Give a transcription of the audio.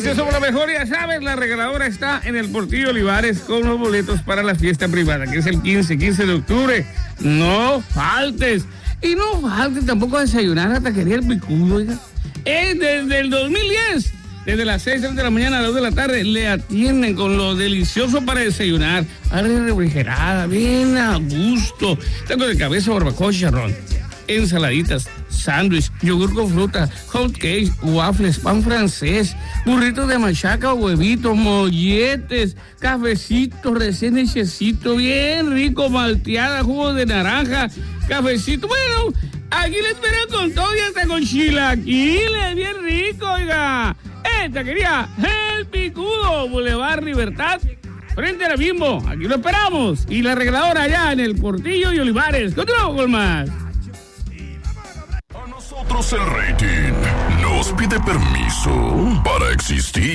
Gracias, somos la mejor. Ya sabes, la regaladora está en el Portillo Olivares con los boletos para la fiesta privada, que es el 15 de octubre. No faltes. Y no faltes tampoco a desayunar a la taquería El Picudo, oiga. Desde el 2010, desde las 6 de la mañana a las 2 de la tarde, le atienden con lo delicioso para desayunar. Arre refrigerada, bien a gusto. Taco de cabeza, barbacoa, chicharrón. Ensaladitas, sándwich, yogur con fruta, hot cakes, waffles, pan francés, burritos de machaca o huevitos, molletes, cafecito recién hechecito, bien rico, malteada, jugo de naranja, cafecito. Bueno, aquí le esperan con todo y hasta con chilaquiles, bien rico, oiga. Taquería El Picudo, Boulevard Libertad, frente a la Bimbo. Aquí lo esperamos. Y la regaladora allá en el Portillo y Olivares. Continuamos con más. Nosotros el rating nos pide permiso para existir.